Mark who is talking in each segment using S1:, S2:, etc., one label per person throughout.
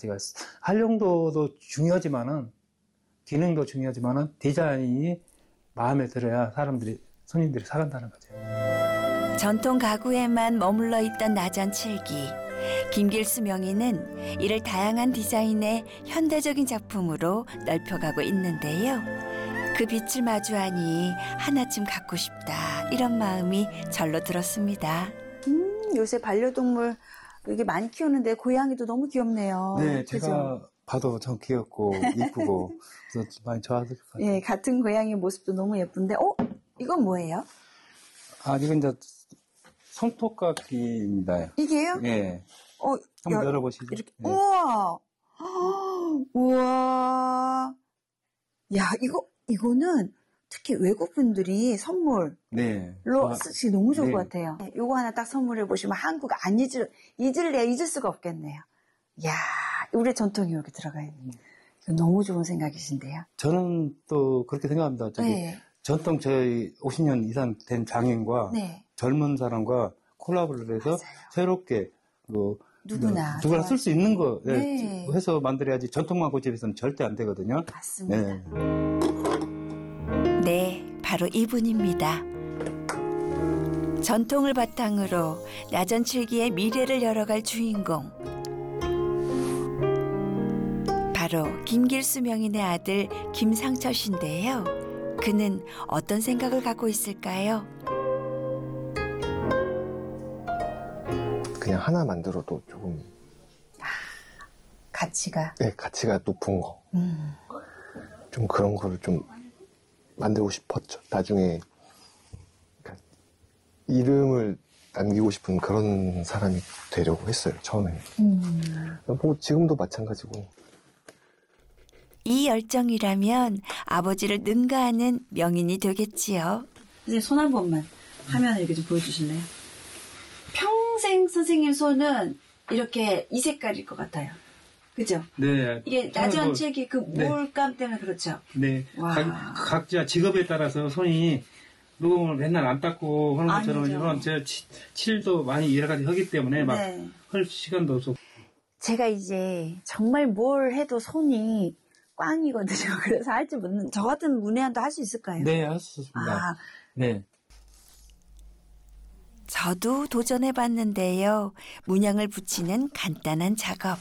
S1: 가지가 활용도도 중요하지만은 기능도 중요하지만은 디자인이 마음에 들어야 손님들이 사간다는 거죠.
S2: 전통 가구에만 머물러 있던 나전칠기. 김길수 명인은 이를 다양한 디자인의 현대적인 작품으로 넓혀가고 있는데요. 그 빛을 마주하니 하나쯤 갖고 싶다 이런 마음이 절로 들었습니다.
S3: 요새 반려동물 이게 많이 키우는데 고양이도 너무 귀엽네요.
S1: 네,
S3: 그죠?
S1: 제가 봐도 참 귀엽고 이쁘고 그래서 많이 좋아하실 것 같아요.
S3: 예, 같은 고양이 모습도 너무 예쁜데, 이건 뭐예요?
S1: 아, 이건 이제 손톱깎이입니다.
S3: 이게요?
S1: 예. 한번 열어보시죠.
S3: 이렇게,
S1: 예.
S3: 우와! 우와! 야, 이거는 특히 외국분들이 선물로
S1: 네.
S3: 쓰기 너무 좋을
S1: 네.
S3: 것 같아요. 요거 하나 딱 선물해 보시면 한국 안 잊을 수가 없겠네요. 야, 우리 전통이 여기 들어가 있네. 이거 너무 좋은 생각이신데요.
S1: 저는 또 그렇게 생각합니다.
S3: 네.
S1: 전통 저희 50년 이상 된 장인과
S3: 네.
S1: 젊은 사람과 콜라보를 해서
S3: 맞아요.
S1: 새롭게
S3: 누구나
S1: 쓸 수 있는 거
S3: 네.
S1: 해서 만들어야지 전통만 고집에서는 절대 안 되거든요.
S3: 맞습니다.
S1: 네.
S2: 네, 바로 이분입니다. 전통을 바탕으로 나전칠기의 미래를 열어갈 주인공. 바로 김길수 명인의 아들 김상철 씨인데요. 그는 어떤 생각을 갖고 있을까요?
S4: 그냥 하나 만들어도 조금
S3: 가치가.
S4: 네, 가치가 높은 거. 좀 그런 거를 좀 만들고 싶었죠. 나중에 그러니까 이름을 남기고 싶은 그런 사람이 되려고 했어요. 처음에. 뭐 지금도 마찬가지고.
S2: 이 열정이라면 아버지를 능가하는 명인이 되겠지요.
S3: 이제 손 한 번만 화면을 이렇게 좀 보여주실래요? 평생 선생님 손은 이렇게 이 색깔일 것 같아요. 그죠?
S1: 네.
S3: 이게 나전칠기 그 몰감 때문에 그렇죠?
S1: 네.
S3: 와.
S1: 각자 직업에 따라서 손이 녹음을 맨날 안 닦고 하는 것처럼
S3: 아니죠.
S1: 이런 제가 칠도 많이 여러 가지 하기 때문에 막
S3: 네.
S1: 할 시간도 없고.
S3: 제가 이제 정말 뭘 해도 손이 꽝이거든요. 그래서 할지 못는 저 같은 문외한도 할 수 있을까요?
S1: 네, 할 수 있습니다.
S3: 아,
S1: 네.
S2: 저도 도전해봤는데요. 문양을 붙이는 간단한 작업.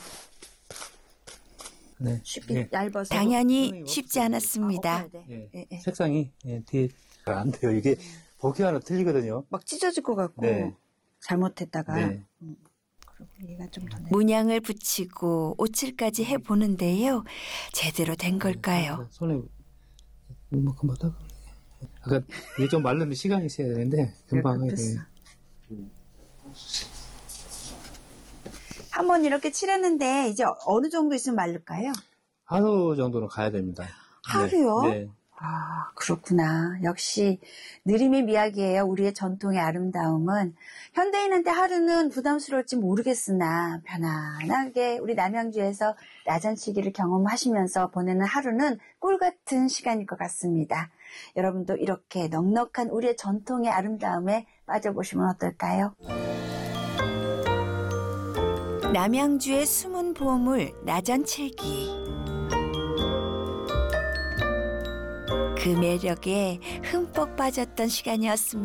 S1: 네.
S3: 쉽게
S1: 네.
S3: 얇아서.
S2: 당연히 쉽지 않았습니다.
S1: 예.
S3: 예.
S1: 색상이 뒤에 안 돼요. 이게 보기 하나 틀리거든요.
S3: 막 찢어질 것 같고
S1: 네.
S3: 잘못했다가
S1: 네.
S3: 그리고 얘가 좀 더
S2: 문양을 붙이고 오칠까지 해보는데요. 제대로 된 걸까요?
S1: 손에 이만큼 받아. 아까 이게 좀 말르면 시간이 있어야 되는데 금방 하게 돼요.
S3: 한번 이렇게 칠했는데 이제 어느 정도 있으면 마를까요?
S1: 하루 정도는 가야 됩니다.
S3: 하루요?
S1: 네.
S3: 아, 그렇구나. 역시 느림의 미학이에요. 우리의 전통의 아름다움은 현대인한테 하루는 부담스러울지 모르겠으나 편안하게 우리 남양주에서 나전치기를 경험하시면서 보내는 하루는 꿀같은 시간일 것 같습니다. 여러분도 이렇게 넉넉한 우리의 전통의 아름다움에 빠져보시면 어떨까요?
S2: 남양주의 숨은 보물 나전칠기. 그 매력에 흠뻑 빠졌던 시간이었습니다.